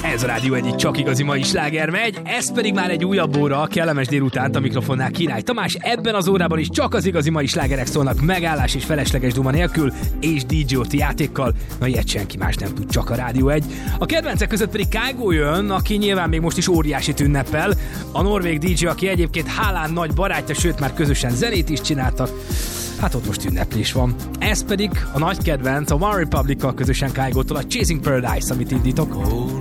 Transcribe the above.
Ez a Rádió egyik csak igazi mai sláger megy, ez pedig már egy újabb óra, kellemes délutánt a mikrofonnál Király Tamás. Ebben az órában is csak az igazi mai slágerek szólnak megállás és felesleges duma nélkül, és DJ-oti játékkal. Na ilyet senki más nem tud, csak a Rádió egy. A kedvencek között pedig Kygo jön, aki nyilván még most is óriásit ünnepel. A norvég DJ, aki egyébként hálán nagy barátja, sőt már közösen zenét is csináltak. Hát ott most ünneplés van. Ez pedig a nagy kedvenc, a One Republic-kal közösen Kygo-tól a Chasing Paradise, amit indítok.